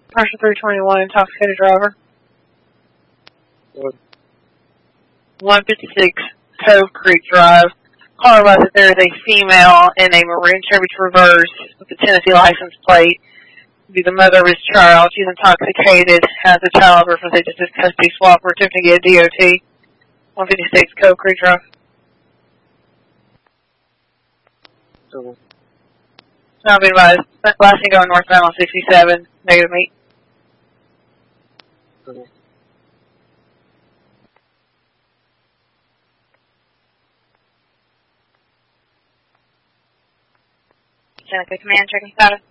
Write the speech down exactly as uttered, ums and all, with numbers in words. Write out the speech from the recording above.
Person three twenty-one, intoxicated driver. What? one fifty-six Cove Creek Drive. Caller was that there is a female in a maroon Chevy Traverse with a Tennessee license plate. Be the mother of his child. She's intoxicated, has a child, or for just custody swap. We're attempting to get a D O T. one fifty-six Cove Creek Drive. So, Not being advised. Last thing going northbound on sixty-seven. Negative eight. so. Tennessee Command, checking status.